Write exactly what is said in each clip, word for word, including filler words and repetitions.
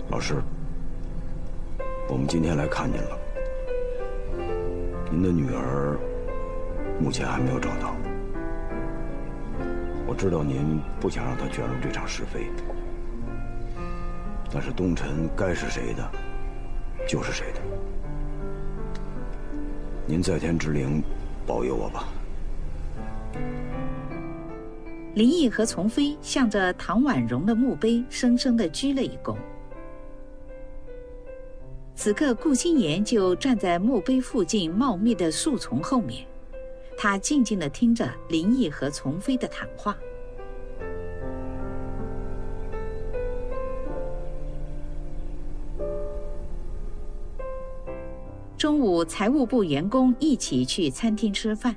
老师，我们今天来看您了。您的女儿目前还没有找到。我知道您不想让她卷入这场是非，但是东辰该是谁的，就是谁的。您在天之灵，保佑我吧。 林毅和丛飞向着唐婉容的墓碑深深地鞠了一躬。此刻，顾心妍就站在墓碑附近茂密的树丛后面，他静静地听着林毅和丛飞的谈话。中午，财务部员工一起去餐厅吃饭。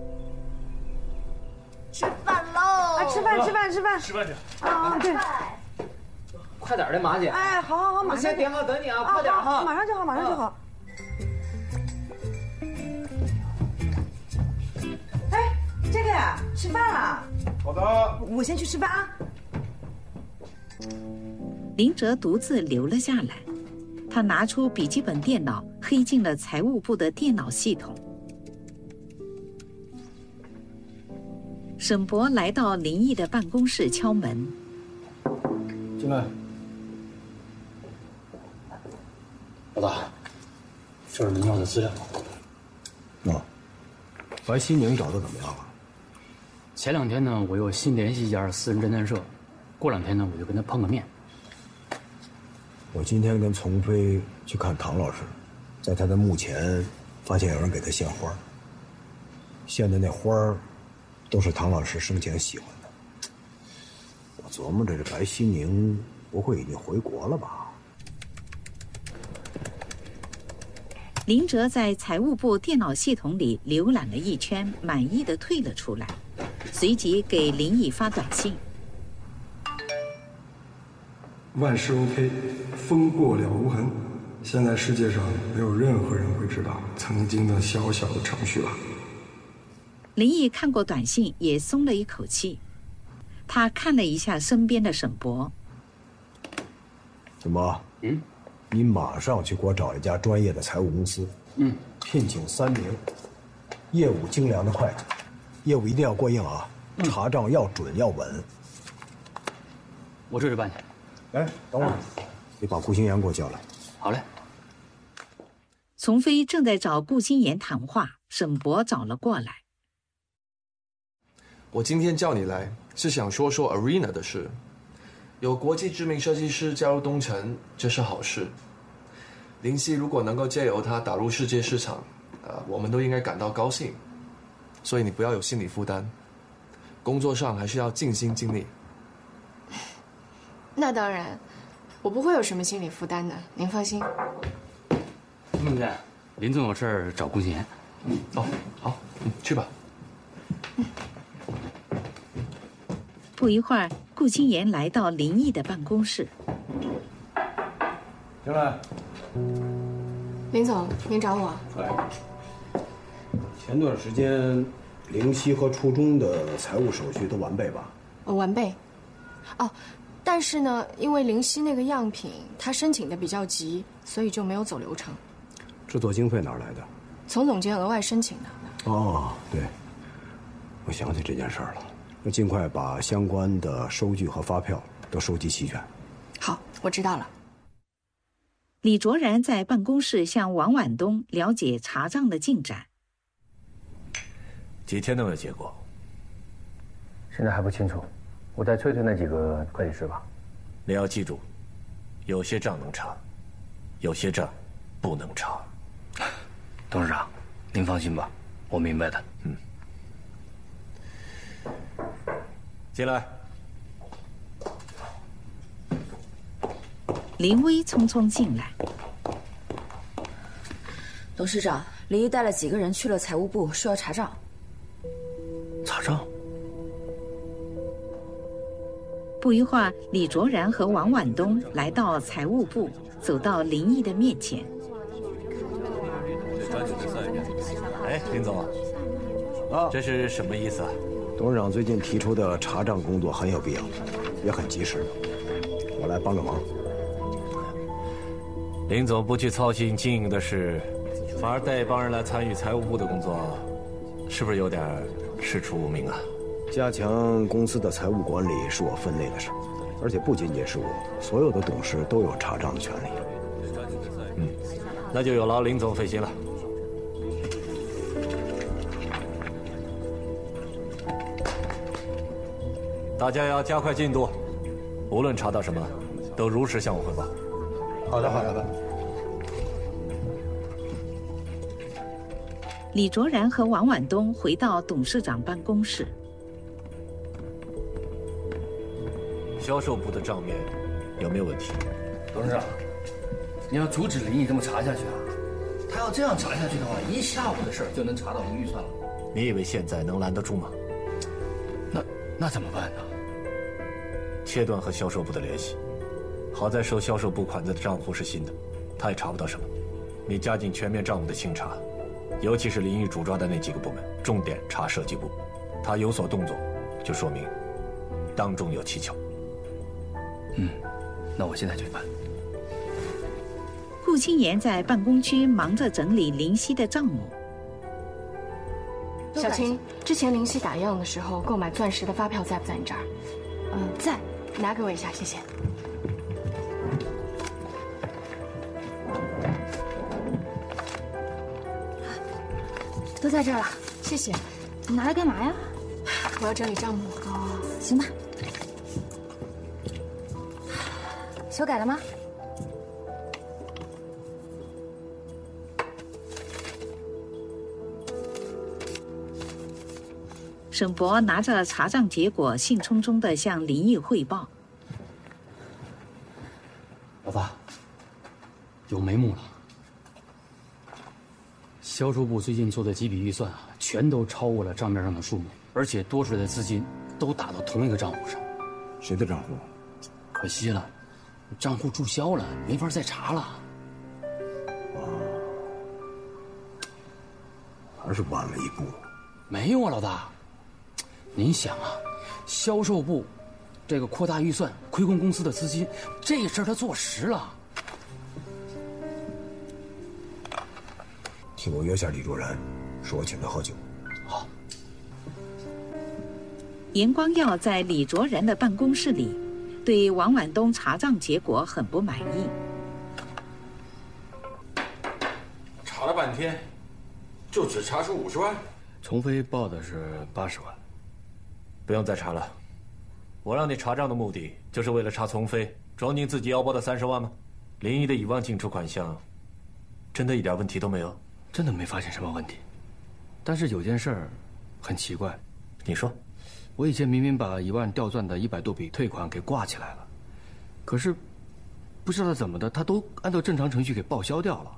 吃饭喽！ 啊，吃饭，吃饭，吃饭， 吃饭去。 啊，对。 快点的，马姐。 哎，好好好，马上。 先点好等你啊， 啊快点哈。 马上就好，马上就好。哎，这个呀，吃饭了。 好的。 我先去吃饭啊。 林哲独自留了下来。他拿出笔记本电脑，黑进了财务部的电脑系统。沈博来到林毅的办公室敲门。 进来。 老大，这是您要的资料。 哦，白希宁找的怎么样了？ 前两天呢，我又新联系一家私人侦探社，过两天呢，我就跟他碰个面。 我今天跟丛飞去看唐老师，在他的墓前发现有人给他献花，献的那花儿都是唐老师生前喜欢的。我琢磨着这白希宁不会已经回国了吧？ 林哲在财务部电脑系统里浏览了一圈，满意的退了出来，随即给林毅发短信。 万事 OK， 风过了无痕。现在世界上没有任何人会知道曾经的小小的程序了。 林毅看过短信，也松了一口气。他看了一下身边的沈博。 沈博， 嗯， 你马上去给我找一家专业的财务公司， 嗯， 聘请三名业务精良的会计，业务一定要过硬啊，嗯、查账要准要稳。 我这就办去。 哎，等会儿，你把顾心妍给我叫来。 好嘞。 丛飞正在找顾心妍谈话，沈博找了过来。 我今天叫你来是想说说 Arena 的事。有国际知名设计师加入东城，这是好事。林夕如果能够借由它打入世界市场，呃，我们都应该感到高兴。所以你不要有心理负担，工作上还是要尽心尽力。 那当然，我不会有什么心理负担的，您放心。 孟姐，林总有事儿找顾心妍。 嗯，哦，好，嗯，去吧。 嗯。 不一会儿，顾心妍来到林毅的办公室。 进来。 林总，您找我？ 哎，前段时间，灵犀和初中的财务手续都完备吧？ 呃，完备。哦。但是呢，因为灵犀那个样品，他申请的比较急，所以就没有走流程。 制作经费哪儿来的？ 从总监额外申请的。 哦，对，我想起这件事儿了。要尽快把相关的收据和发票都收集齐全。 好，我知道了。 李卓然在办公室向王婉东了解查账的进展。 几天能有结果？ 现在还不清楚。我再催催那几个会计师吧。 你要记住，有些账能查，有些账不能查。 董事长，您放心吧，我明白的。 嗯。进来。 林薇匆匆进来。 董事长，林毅带了几个人去了财务部，说要查账。 查账？ 不一会儿，李卓然和王婉东来到财务部，走到林毅的面前。 哎，林总，啊，这是什么意思啊？ 董事长最近提出的查账工作很有必要，也很及时，我来帮个忙。 林总不去操心经营的事，反而带一帮人来参与财务部的工作，是不是有点师出无名啊？ 加强公司的财务管理是我分内的事，而且不仅仅是我，所有的董事都有查账的权利。 嗯，那就有劳林总费心了。大家要加快进度，无论查到什么，都如实向我汇报。 好的，好的。 李卓然和王婉东回到董事长办公室。 销售部的账面有没有问题？ 董事长，你要阻止林毅这么查下去啊！他要这样查下去的话，一下午的事儿就能查到零预算了。 你以为现在能拦得住吗？ 那那怎么办呢？ 切断和销售部的联系。好在收销售部款子的账户是新的，他也查不到什么。你加紧全面账务的清查，尤其是林毅主抓的那几个部门，重点查设计部。他有所动作，就说明当中有蹊跷。 嗯，那我现在就去办。 顾清言在办公区忙着整理林夕的账目。 小青，之前林夕打样的时候购买钻石的发票在不在你这儿？嗯，在，拿给我一下，谢谢。 都在这儿了， 谢谢。 你拿来干嘛呀？ 我要整理账目。 哦，行吧。修改了吗？ 沈博拿着查账结果，兴冲冲地向林毅汇报。 老大，有眉目了。销售部最近做的几笔预算啊，全都超过了账面上的数目，而且多出来的资金都打到同一个账户上。 谁的账户？ 可惜了，账户注销了，没法再查了。 哦，还是晚了一步。 没有啊，老大。您想啊，销售部这个扩大预算、亏空公司的资金，这事儿他做实了。 替我约下李卓然，说我请他喝酒。 好。 严光耀在李卓然的办公室里，对王婉东查账结果很不满意。 查了半天，就只查出五十万。 崇飞报的是八十万。 不用再查了，我让你查账的目的就是为了查丛飞装进自己腰包的三十万吗？林毅的乙万进出款项，真的一点问题都没有？ 真的没发现什么问题，但是有件事儿很奇怪。 你说， 我以前明明把一万掉钻的一百多笔退款给挂起来了，可是不知道怎么的，他都按照正常程序给报销掉了。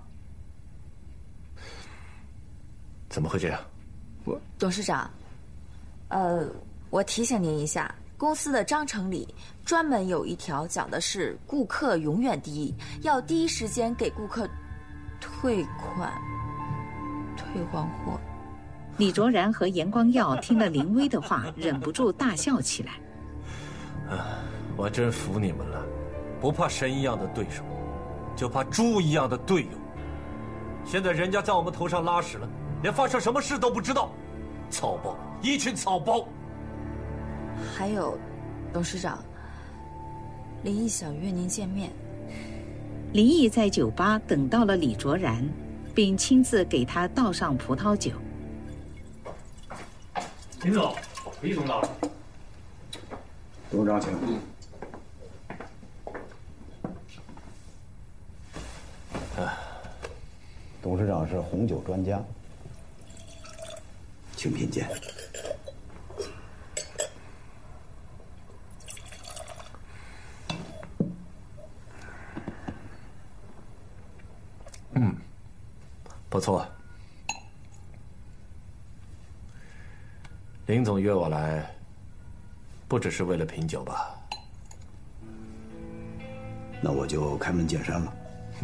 怎么会这样？ 我董事长，呃。我提醒您一下，公司的章程里专门有一条讲的是顾客永远第一，要第一时间给顾客退款、退还货。 李卓然和严光耀听了林薇的话，忍不住大笑起来。 啊，我真服你们了，不怕神一样的对手，就怕猪一样的队友。现在人家在我们头上拉屎了，连发生什么事都不知道，草包，一群草包。 还有，董事长，林毅想约您见面。 林毅在酒吧等到了李卓然，并亲自给他倒上葡萄酒。 林总，李总到了。 董事长，请。 啊， 董事长是红酒专家，请品鉴。 嗯，不错。林总约我来，不只是为了品酒吧？ 那我就开门见山了。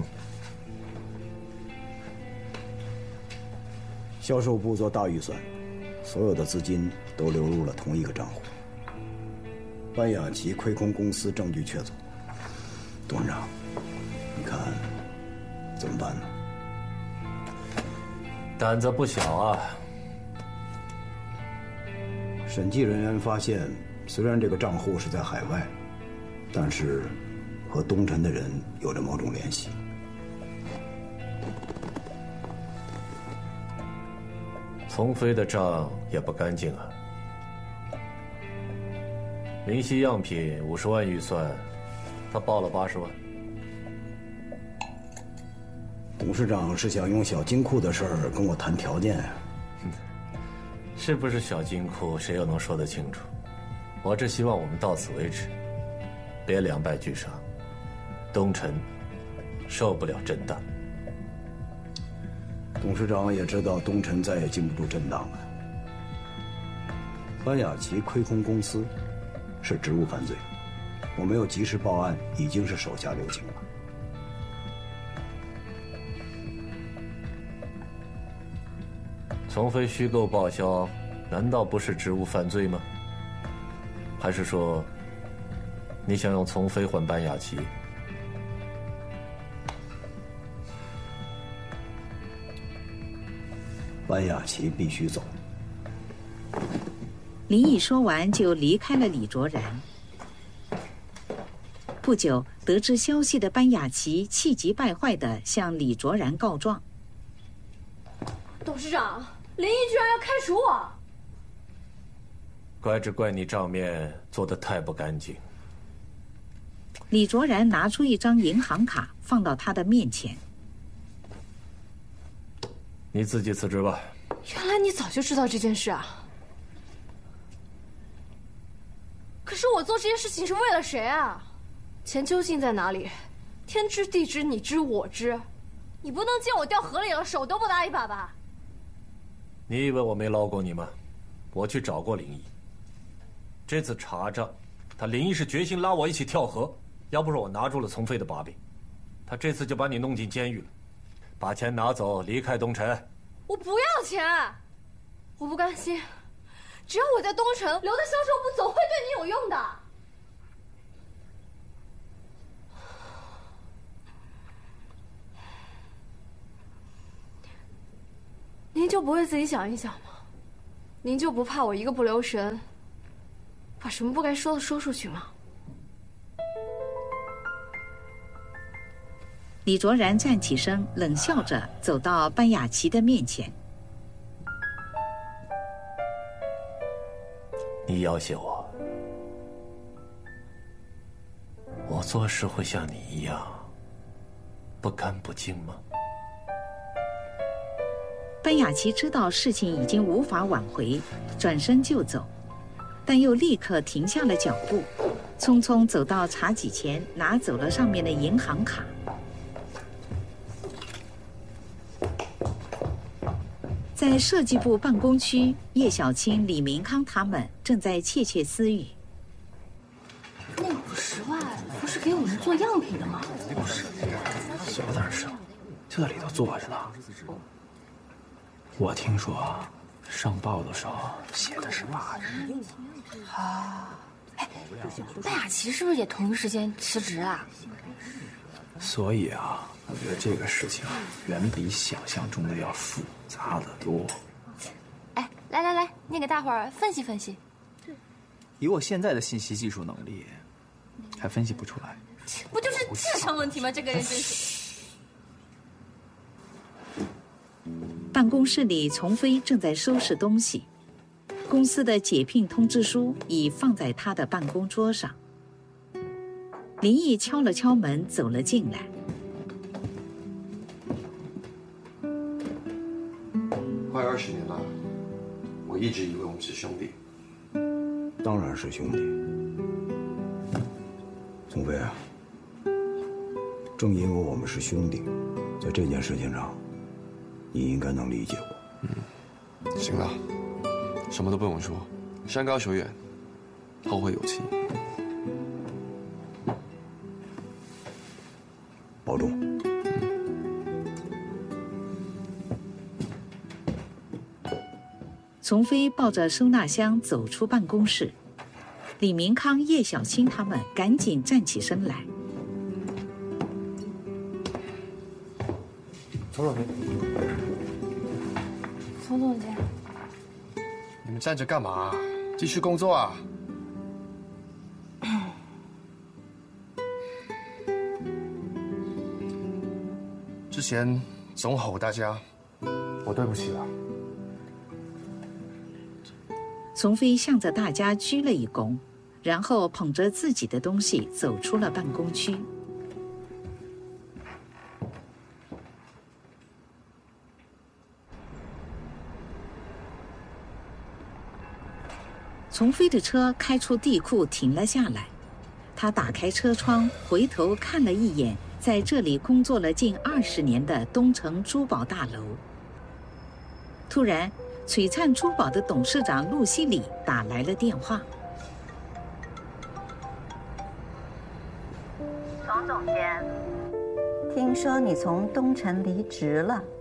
销售部做大预算，所有的资金都流入了同一个账户。班雅琪亏空公司证据确凿。董事长，你看， 怎么办呢？ 胆子不小啊！ 审计人员发现，虽然这个账户是在海外，但是和东辰的人有着某种联系。 丛飞的账也不干净啊！灵犀样品五十万预算，他报了八十万。 董事长是想用小金库的事儿跟我谈条件呀？ 是不是小金库，谁又能说得清楚？我只希望我们到此为止，别两败俱伤。东辰受不了震荡。 董事长也知道东辰再也经不住震荡了。班雅琪亏空公司是职务犯罪，我没有及时报案，已经是手下留情了。 丛飞虚构报销，难道不是职务犯罪吗？还是说，你想用丛飞换班雅琪？ 班雅琪必须走。 林毅说完就离开了李卓然。不久，得知消息的班雅琪气急败坏地向李卓然告状：“ 董事长，林毅居然要开除我！ 怪只怪你账面做得太不干净。” 李卓然拿出一张银行卡放到他的面前：“ 你自己辞职吧。” 原来你早就知道这件事啊！可是我做这件事情是为了谁啊？钱究竟在哪里？天知地知，你知我知。你不能见我掉河里了，手都不搭一把吧？ 你以为我没捞过你吗？我去找过林毅。这次查账，他林毅是决心拉我一起跳河。要不是我拿住了丛飞的把柄，他这次就把你弄进监狱了。把钱拿走，离开东辰。 我不要钱，我不甘心。只要我在东城留在销售部，总会对你有用的。您就不会自己想一想吗？您就不怕我一个不留神，把什么不该说的说出去吗？ 李卓然站起身，冷笑着走到班雅琪的面前：“ 你要挟我，我做事会像你一样不干不净吗？” 班雅琪知道事情已经无法挽回，转身就走，但又立刻停下了脚步，匆匆走到茶几前，拿走了上面的银行卡。在设计部办公区，叶小青、李明康他们正在窃窃私语。 那五十万不是给我们做样品的吗？ 不是，小点声，就在里头坐着呢。我听说上报的时候写的是八十。 啊，哎，班雅琪是不是也同一时间辞职啊？ 所以啊，我觉得这个事情远比想象中的要复杂的多。 哎，来来来，你给大伙儿分析分析。 以我现在的信息技术能力，还分析不出来。 不就是智商问题吗？这个人真是。 办公室里，丛飞正在收拾东西，公司的解聘通知书已放在他的办公桌上。林毅敲了敲门，走了进来。 快二十年了，我一直以为我们是兄弟。 当然是兄弟。丛飞啊，正因为我们是兄弟，在这件事情上，你应该能理解我。 嗯，行了，什么都不用说，山高水远，后会有期。 保重。 丛飞抱着收纳箱走出办公室，李明康、叶小青他们赶紧站起身来。 冯总监， 冯总监， 你们站着干嘛？继续工作啊！之前总吼大家，我对不起了。 丛飞向着大家鞠了一躬，然后捧着自己的东西走出了办公区。丛飞的车开出地库停了下来，他打开车窗，回头看了一眼在这里工作了近二十年的东城珠宝大楼。突然，璀璨珠宝的董事长陆西里打来了电话。 丛总监，听说你从东城离职了。